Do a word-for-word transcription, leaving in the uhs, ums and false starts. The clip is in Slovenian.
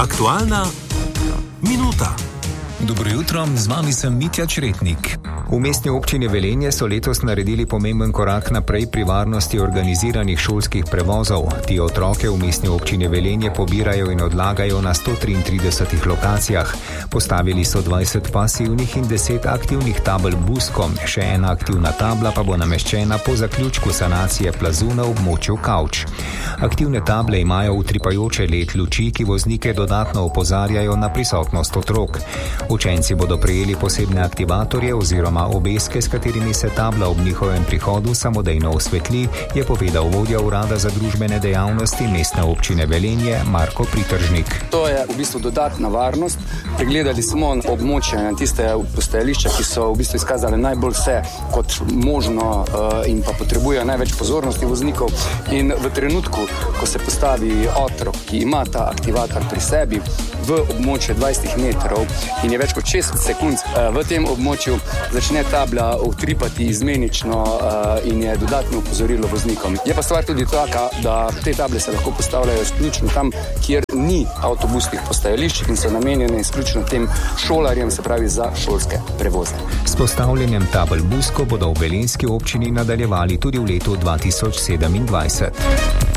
Aktualna minuta. Dobro jutro, z vami sem Mitja Čretnik. V Mestni občini Velenje so letos naredili pomemben korak naprej pri varnosti organiziranih šolskih prevozov. Ti otroke v Mestni občini Velenje pobirajo in odlagajo na sto triintridesetih lokacijah. Postavili so dvajset pasivnih in deset aktivnih tabel Busko. Še ena aktivna tabla pa bo nameščena po zaključku sanacije plazu na območju Kavč. Aktivne table imajo utripajoče L E D luči, ki voznike dodatno opozarjajo na prisotnost otrok. Učenci bodo prejeli posebne aktivatorje oziroma obeske, s katerimi se tabla ob njihovem prihodu samodejno osvetli, je povedal vodja urada za družbene dejavnosti Mestne občine Velenje Marko Pritržnik. To je v bistvu dodatna varnost. Pregledali smo območje na tiste postajališča, ki so v bistvu izkazali najbolj vse kot možno in pa potrebujejo največ pozornosti voznikov. In v trenutku, ko se postavi otrok, ki ima ta aktivator pri sebi v območju dvajset metrov in je več kot šest sekund v tem območju, začne tabla utripati izmenično in je dodatno opozorilo voznikom. Je pa stvar tudi taka, da te table se lahko postavljajo izključno tam, kjer ni avtobusnih postajališč in so namenjene izključno tem šolarjem, se pravi za šolske prevoze. S postavljanjem tabel Busko bodo v velenjski občini nadaljevali tudi v letu dva tisoč sedemindvajset.